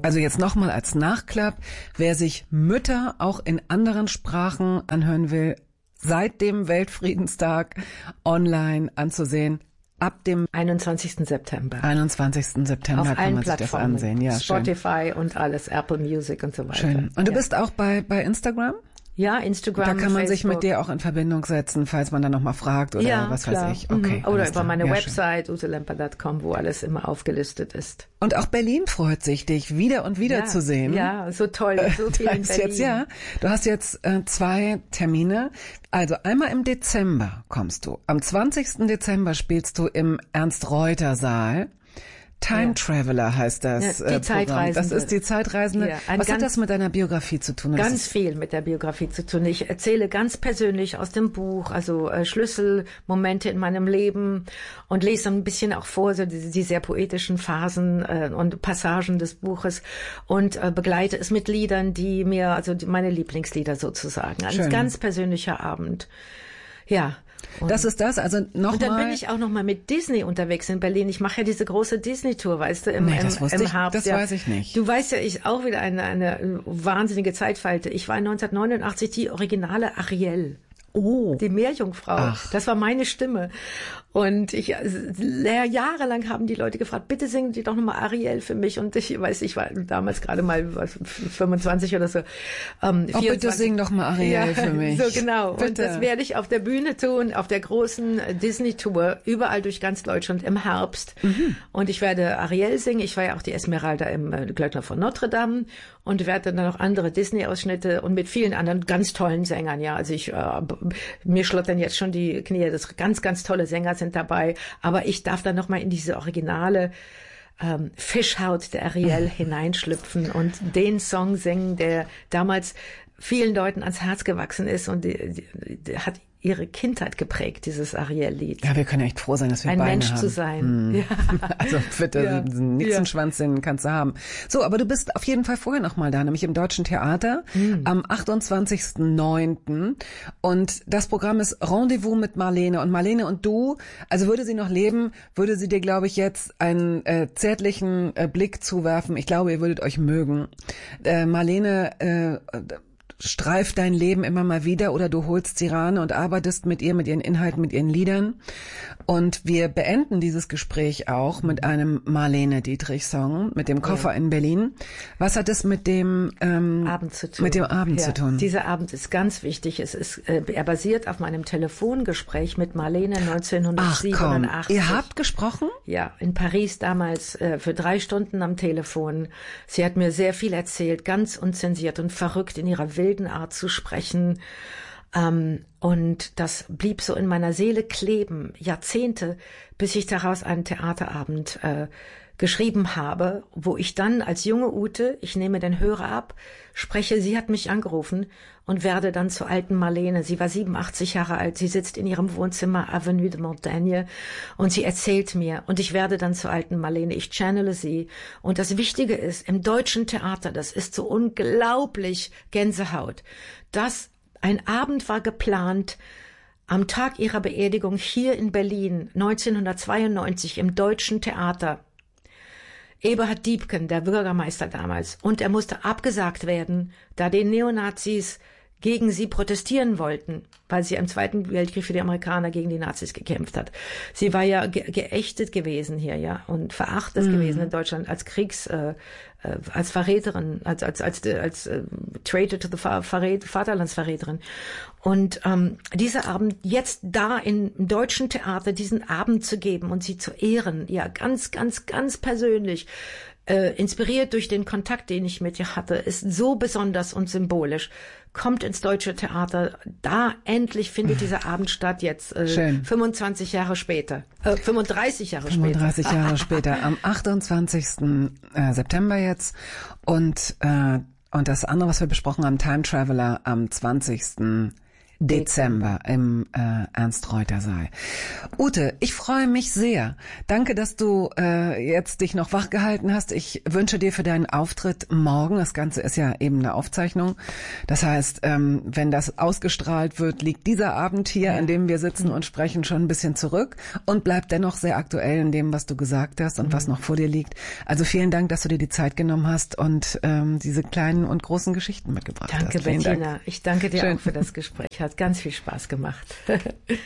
Also jetzt nochmal als Nachklapp, wer sich Mütter auch in anderen Sprachen anhören will, seit dem Weltfriedenstag online anzusehen. Ab dem 21. September. 21. September auf kann man sich das ansehen. Ja, Spotify schön. Und alles, Apple Music und so weiter. Schön. Und du bist auch bei Instagram? Ja, Instagram, da kann man Facebook. sich mit dir auch in Verbindung setzen, falls man dann nochmal fragt oder was klar. weiß ich. Okay. Oder über meine Website, utelemper.com, wo alles immer aufgelistet ist. Und auch Berlin freut sich, dich wieder und wieder zu sehen. Ja, so toll, so viel in Berlin. Du hast jetzt 2 Termine. Also einmal im Dezember kommst du. Am 20. Dezember spielst du im Ernst-Reuter-Saal. Time Traveler heißt das die Programm. Das ist die Zeitreisende. Ja, was hat das mit deiner Biografie zu tun? Ganz viel mit der Biografie zu tun. Ich erzähle ganz persönlich aus dem Buch, also Schlüsselmomente in meinem Leben und lese ein bisschen auch vor, so die sehr poetischen Phasen und Passagen des Buches und begleite es mit Liedern, die mir, also meine Lieblingslieder sozusagen. Ein ganz persönlicher Abend. Ja. Das ist das, also nochmal. Und dann bin ich auch nochmal mit Disney unterwegs in Berlin. Ich mache ja diese große Disney-Tour, weißt du, im Herbst. Das weiß ich nicht. Du weißt ja, ich auch wieder eine wahnsinnige Zeitfalte. Ich war 1989 die originale Ariel. Oh. Die Meerjungfrau. Ach. Das war meine Stimme. Und jahrelang haben die Leute gefragt, bitte singen Sie doch nochmal Ariel für mich. Und ich war damals gerade mal 25 oder so. 24. Bitte sing doch mal Ariel für mich. So genau. Bitte. Und das werde ich auf der Bühne tun, auf der großen Disney-Tour, überall durch ganz Deutschland im Herbst. Mhm. Und ich werde Ariel singen. Ich war ja auch die Esmeralda im Glöckner von Notre Dame und werde dann noch andere Disney-Ausschnitte und mit vielen anderen ganz tollen Sängern. Ja, also mir schlottern jetzt schon die Knie. Das ganz, ganz tolle Sänger sind dabei. Aber ich darf dann noch mal in diese originale Fischhaut der Ariel hineinschlüpfen und den Song singen, der damals vielen Leuten ans Herz gewachsen ist und die hat ihre Kindheit geprägt, dieses Ariel-Lied. Ja, wir können echt froh sein, dass wir ein Beine Mensch haben. zu sein. Ja. Also bitte, Nixenschwanz, den kannst du haben. So, aber du bist auf jeden Fall vorher noch mal da, nämlich im Deutschen Theater am 28.09. Und das Programm ist Rendezvous mit Marlene. Und Marlene und du, also würde sie noch leben, würde sie dir, glaube ich, jetzt einen zärtlichen Blick zuwerfen. Ich glaube, ihr würdet euch mögen. Marlene streift dein Leben immer mal wieder oder du holst sie ran und arbeitest mit ihr, mit ihren Inhalten, mit ihren Liedern. Und wir beenden dieses Gespräch auch mit einem Marlene Dietrich-Song, mit dem Koffer in Berlin. Was hat es mit dem Abend zu tun? Mit dem Abend zu tun? Dieser Abend ist ganz wichtig. Er basiert auf meinem Telefongespräch mit Marlene 1987. Ach komm, ihr habt gesprochen? Ja, in Paris damals für 3 Stunden am Telefon. Sie hat mir sehr viel erzählt, ganz unzensiert und verrückt in ihrer wilden Art zu sprechen. Und das blieb so in meiner Seele kleben, Jahrzehnte, bis ich daraus einen Theaterabend geschrieben habe, wo ich dann als junge Ute, ich nehme den Hörer ab, spreche, sie hat mich angerufen und werde dann zur alten Marlene. Sie war 87 Jahre alt, sie sitzt in ihrem Wohnzimmer Avenue de Montaigne und sie erzählt mir und ich werde dann zur alten Marlene, ich channele sie. Und das Wichtige ist, im Deutschen Theater, das ist so unglaublich Gänsehaut, ein Abend war geplant am Tag ihrer Beerdigung hier in Berlin 1992 im Deutschen Theater. Eberhard Diepken, der Bürgermeister damals, und er musste abgesagt werden, da die Neonazis gegen sie protestieren wollten, weil sie im Zweiten Weltkrieg für die Amerikaner gegen die Nazis gekämpft hat. Sie war ja geächtet gewesen hier, ja, und verachtet gewesen in Deutschland als als Verräterin, als Traitor to the Vaterlandsverräterin. Und dieser Abend, jetzt da im Deutschen Theater diesen Abend zu geben und sie zu ehren, ja, ganz, ganz, ganz persönlich, inspiriert durch den Kontakt, den ich mit ihr hatte, ist so besonders und symbolisch. Kommt ins Deutsche Theater, da endlich findet dieser Abend statt, jetzt 35 Jahre später. 35 Jahre 35 Jahre später, am 28. September jetzt. Und das andere, was wir besprochen haben, Time Traveler am 20. Dezember im Ernst-Reuter-Saal. Ute, ich freue mich sehr. Danke, dass du jetzt dich noch wach gehalten hast. Ich wünsche dir für deinen Auftritt morgen, das Ganze ist ja eben eine Aufzeichnung, das heißt, wenn das ausgestrahlt wird, liegt dieser Abend hier, an dem wir sitzen und sprechen, schon ein bisschen zurück und bleibt dennoch sehr aktuell in dem, was du gesagt hast und was noch vor dir liegt. Also vielen Dank, dass du dir die Zeit genommen hast und diese kleinen und großen Geschichten mitgebracht hast. Danke, Bettina. Ich danke dir auch für das Gespräch. Hat ganz viel Spaß gemacht.